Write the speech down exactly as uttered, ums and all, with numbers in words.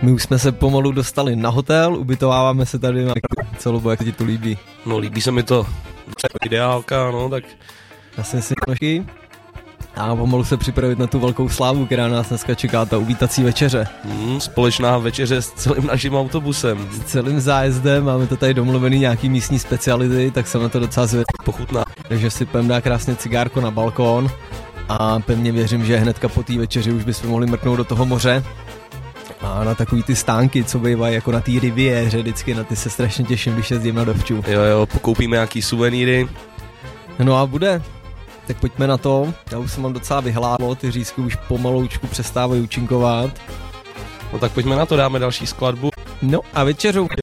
My už jsme se pomalu dostali na hotel, ubytováváme se tady na celobu, jak ti to líbí. No líbí se mi to ideálka, no tak. Já jsem si nožky a pomalu se připravit na tu velkou slávu, která nás dneska čeká, ta uvítací večeře. Hmm, společná večeře s celým naším autobusem. S celým zájezdem, máme to tady domluvený nějaký místní speciality, tak jsem na to docela zvědavý. Pochutná. Takže si půjdeme dát krásně cigárko na balkón a pevně věřím, že hnedka po té večeři už bychom mohli mrknout do toho moře. A na takový ty stánky, co bývají jako na té riviéře, vždycky na ty se strašně těším, když jezdím na dovču. Jo jo, pokoupíme nějaký suvenýry. No a bude. Tak pojďme na to. Já už jsem mám docela vyhládlo, ty řízky už pomaloučku přestávají účinkovat. No tak pojďme na to, dáme další skladbu. No a večeřou